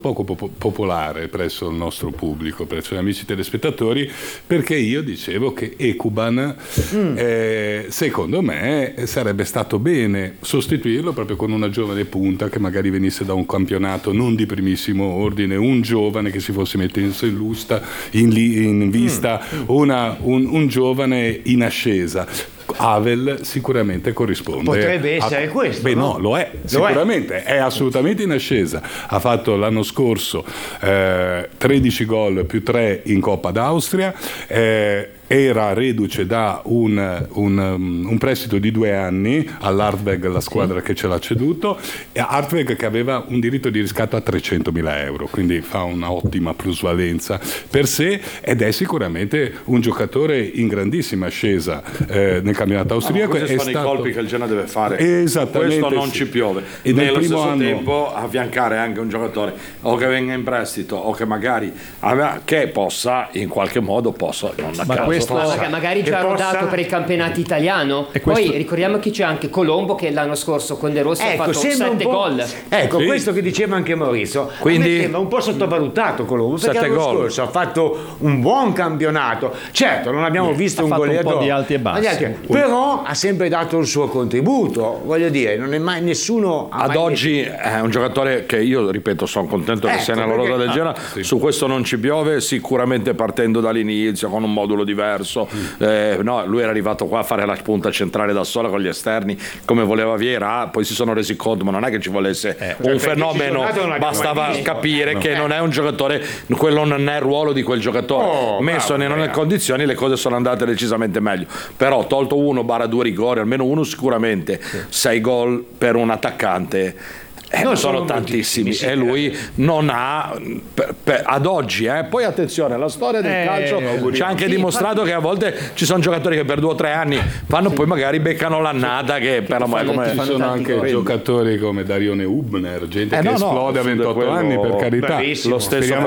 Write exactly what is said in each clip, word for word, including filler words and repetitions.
poco pop- popolare presso il nostro pubblico, presso gli amici telespettatori, perché io dicevo che Ekuban mm. eh, secondo me sarebbe stato bene sostituirlo proprio con una giovane punta che magari venisse da un campionato non di primissimo ordine, un giovane che si fosse messo in, lusta, in, li, in vista, mm. una, un, un giovane in ascesa. Havel sicuramente corrisponde. Potrebbe essere a... questo. Beh, no, no lo è, lo sicuramente, è. è assolutamente in ascesa. Ha fatto l'anno scorso eh, tredici gol più tre in Coppa d'Austria. Eh, era reduce da un, un, un prestito di due anni all'Hartweg, la squadra sì. che ce l'ha ceduto, e Hartweg che aveva un diritto di riscatto a trecentomila euro, quindi fa un'ottima plusvalenza per sé, ed è sicuramente un giocatore in grandissima ascesa eh, nel campionato austriaco. No, questi sono stato... i colpi che il Genoa deve fare. Esattamente, questo non sì. ci piove. E nello primo stesso anno... tempo affiancare anche un giocatore o che venga in prestito o che magari aveva, che possa in qualche modo possa non a Ma caso questo... possa, magari già rodato possa... per il campionato italiano. E questo... Poi ricordiamo che c'è anche Colombo che l'anno scorso con De Rossi ecco, ha fatto sette gol. Ecco, sì. questo che diceva anche Maurizio, quindi a me sembra un po' sottovalutato Colombo, perché l'anno gol. scorso ha fatto un buon campionato. Certo, non abbiamo visto ha un fatto goleador, un po' di alti e bassi, altri, però ha sempre dato il suo contributo. Voglio dire, non è mai nessuno ad mai oggi detto... è un giocatore che io ripeto sono contento ecco, che sia nella rosa del Genoa. Ah, sì. Su questo non ci piove, sicuramente partendo dall'inizio con un modulo diverso. Mm. Eh, no, lui era arrivato qua a fare la punta centrale da sola con gli esterni come voleva Vieira, poi si sono resi conto, ma non è che ci volesse eh, un fenomeno, bastava capire no. che non è un giocatore, quello non è il ruolo di quel giocatore. Oh, messo bravo, nelle condizioni le cose sono andate decisamente meglio, però tolto uno barra due rigori, almeno uno sicuramente, sì. sei gol per un attaccante Eh, non sono, sono tantissimi e lui non ha per, per, ad oggi eh. Poi attenzione, la storia del eh, calcio eh, ci ha anche sì, dimostrato infatti... che a volte ci sono giocatori che per due o tre anni fanno sì. poi magari beccano l'annata che, che per la come ci sono anche gol. Giocatori come Darione Hubner, gente eh, che no, esplode no, a ventotto quello... anni, per carità. Bravissimo. Lo stesso Speriamo...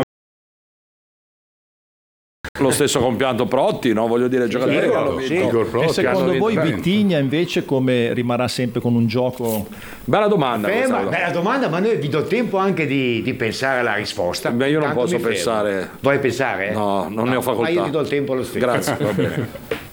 lo stesso compianto Protti, no? Voglio dire, giocatori che hanno vinto. Sì. E secondo voi Vitinha invece come rimarrà sempre con un gioco? Bella domanda. Beh, ma, bella domanda, ma noi vi do tempo anche di, di pensare alla risposta. Beh, io non Tanto posso pensare. Vuoi pensare? No, non no, ne ho facoltà. Ma io ti do il tempo lo stesso. Grazie, va bene.